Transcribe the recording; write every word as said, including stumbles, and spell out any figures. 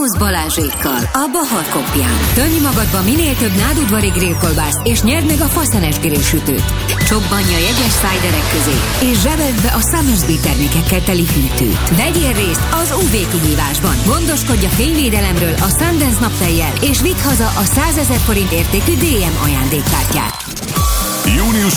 Amos Balázsékkal a Bahar Kopján. Tömj magadba minél több nádudvari grillkolbászt, és nyerd meg a faszenes grillsütőt. Csobbanja jegyes szájderek közé, és zsebeld be a Summersby termékekkel teli hűtőt. Vegyél részt az ú vé-kihívásban. Gondoskodj a fényvédelemről a Sundance naptejjel, és vidd haza a százezer forint értékű dé em ajándékkártyát. június